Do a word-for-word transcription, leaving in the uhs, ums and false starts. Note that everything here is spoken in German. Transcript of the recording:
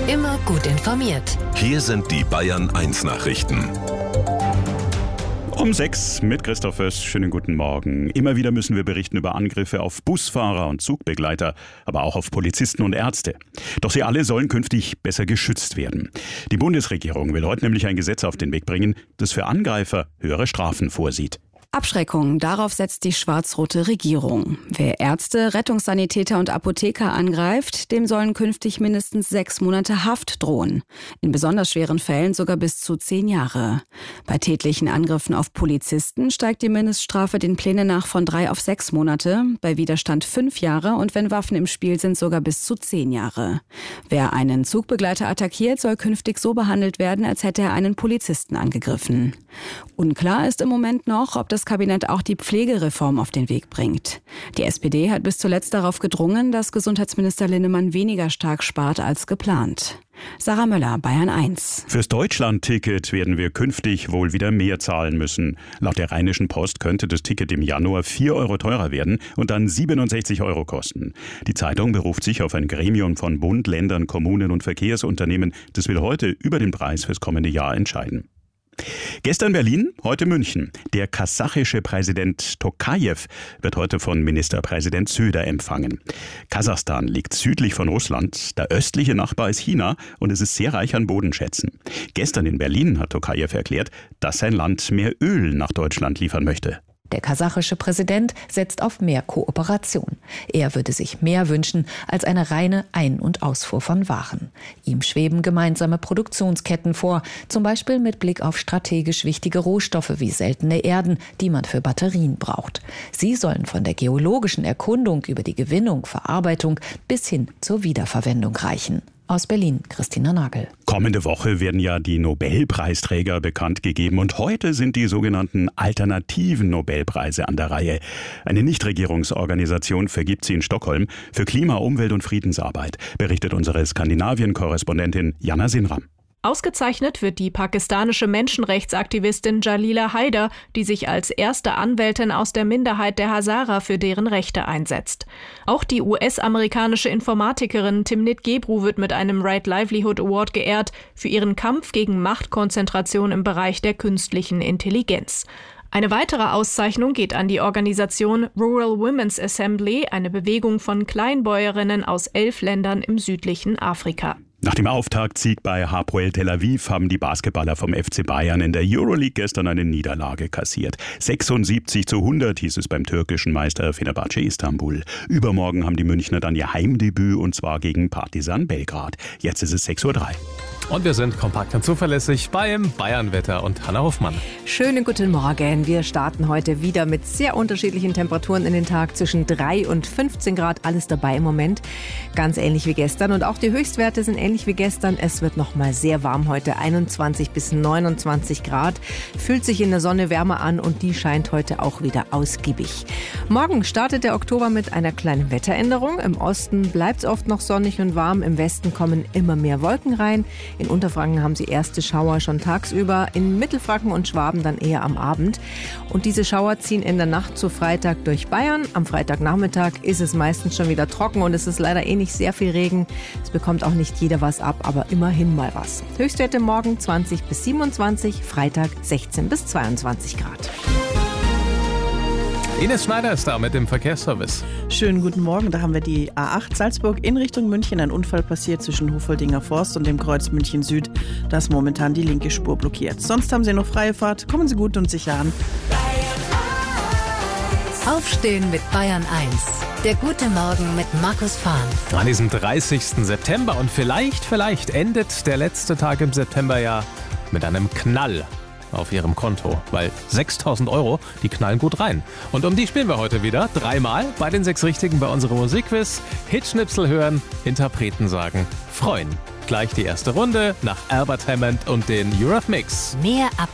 Immer gut informiert. Hier sind die Bayern eins Nachrichten. Um sechs mit Christoph Föss. Schönen guten Morgen. Immer wieder müssen wir berichten über Angriffe auf Busfahrer und Zugbegleiter, aber auch auf Polizisten und Ärzte. Doch sie alle sollen künftig besser geschützt werden. Die Bundesregierung will heute nämlich ein Gesetz auf den Weg bringen, das für Angreifer höhere Strafen vorsieht. Abschreckung, darauf setzt die schwarz-rote Regierung. Wer Ärzte, Rettungssanitäter und Apotheker angreift, dem sollen künftig mindestens sechs Monate Haft drohen. In besonders schweren Fällen sogar bis zu zehn Jahre. Bei tätlichen Angriffen auf Polizisten steigt die Mindeststrafe den Plänen nach von drei auf sechs Monate, bei Widerstand fünf Jahre und wenn Waffen im Spiel sind, sogar bis zu zehn Jahre. Wer einen Zugbegleiter attackiert, soll künftig so behandelt werden, als hätte er einen Polizisten angegriffen. Unklar ist im Moment noch, ob das Das Kabinett auch die Pflegereform auf den Weg bringt. Die S P D hat bis zuletzt darauf gedrungen, dass Gesundheitsminister Linnemann weniger stark spart als geplant. Sarah Möller, Bayern eins. Fürs Deutschland-Ticket werden wir künftig wohl wieder mehr zahlen müssen. Laut der Rheinischen Post könnte das Ticket im Januar vier Euro teurer werden und dann siebenundsechzig Euro kosten. Die Zeitung beruft sich auf ein Gremium von Bund, Ländern, Kommunen und Verkehrsunternehmen. Das will heute über den Preis fürs kommende Jahr entscheiden. Gestern Berlin, heute München. Der kasachische Präsident Tokajew wird heute von Ministerpräsident Söder empfangen. Kasachstan liegt südlich von Russland. Der östliche Nachbar ist China und es ist sehr reich an Bodenschätzen. Gestern in Berlin hat Tokajew erklärt, dass sein Land mehr Öl nach Deutschland liefern möchte. Der kasachische Präsident setzt auf mehr Kooperation. Er würde sich mehr wünschen als eine reine Ein- und Ausfuhr von Waren. Ihm schweben gemeinsame Produktionsketten vor, zum Beispiel mit Blick auf strategisch wichtige Rohstoffe wie seltene Erden, die man für Batterien braucht. Sie sollen von der geologischen Erkundung über die Gewinnung, Verarbeitung bis hin zur Wiederverwendung reichen. Aus Berlin, Christina Nagel. Kommende Woche werden ja die Nobelpreisträger bekannt gegeben und heute sind die sogenannten alternativen Nobelpreise an der Reihe. Eine Nichtregierungsorganisation vergibt sie in Stockholm für Klima-, Umwelt- und Friedensarbeit, berichtet unsere Skandinavien-Korrespondentin Jana Sinram. Ausgezeichnet wird die pakistanische Menschenrechtsaktivistin Jalila Haider, die sich als erste Anwältin aus der Minderheit der Hazara für deren Rechte einsetzt. Auch die U S-amerikanische Informatikerin Timnit Gebru wird mit einem Right Livelihood Award geehrt für ihren Kampf gegen Machtkonzentration im Bereich der künstlichen Intelligenz. Eine weitere Auszeichnung geht an die Organisation Rural Women's Assembly, eine Bewegung von Kleinbäuerinnen aus elf Ländern im südlichen Afrika. Nach dem Auftaktsieg bei Hapoel Tel Aviv haben die Basketballer vom F C Bayern in der Euroleague gestern eine Niederlage kassiert. sechsundsiebzig zu hundert hieß es beim türkischen Meister Fenerbahce Istanbul. Übermorgen haben die Münchner dann ihr Heimdebüt und zwar gegen Partizan Belgrad. Jetzt ist es sechs Uhr drei. Und wir sind kompakt und zuverlässig beim Bayernwetter und Hanna Hofmann. Schönen guten Morgen. Wir starten heute wieder mit sehr unterschiedlichen Temperaturen in den Tag. Zwischen drei und fünfzehn Grad, alles dabei im Moment. Ganz ähnlich wie gestern. Und auch die Höchstwerte sind ähnlich wie gestern. Es wird noch mal sehr warm heute. einundzwanzig bis neunundzwanzig Grad. Fühlt sich in der Sonne wärmer an und die scheint heute auch wieder ausgiebig. Morgen startet der Oktober mit einer kleinen Wetteränderung. Im Osten bleibt es oft noch sonnig und warm. Im Westen kommen immer mehr Wolken rein. In Unterfranken haben sie erste Schauer schon tagsüber, in Mittelfranken und Schwaben dann eher am Abend. Und diese Schauer ziehen in der Nacht zu Freitag durch Bayern. Am Freitagnachmittag ist es meistens schon wieder trocken und es ist leider eh nicht sehr viel Regen. Es bekommt auch nicht jeder was ab, aber immerhin mal was. Höchstwerte morgen zwanzig bis siebenundzwanzig, Freitag sechzehn bis zweiundzwanzig Grad. Ines Schneider ist da mit dem Verkehrsservice. Schönen guten Morgen, da haben wir die A acht Salzburg in Richtung München. Ein Unfall passiert zwischen Hofoldinger Forst und dem Kreuz München Süd. Da ist momentan die linke Spur blockiert. Sonst haben Sie noch freie Fahrt. Kommen Sie gut und sicher an. Aufstehen mit Bayern eins. Der gute Morgen mit Markus Fahn. An diesem dreißigsten September und vielleicht, vielleicht endet der letzte Tag im September ja mit einem Knall auf Ihrem Konto, weil sechstausend Euro, die knallen gut rein. Und um die spielen wir heute wieder, dreimal bei den sechs Richtigen bei unserem Musikquiz. Hitschnipsel hören, Interpreten sagen, freuen. Gleich die erste Runde nach Albert Hammond und den Eurythmics. Mehr ab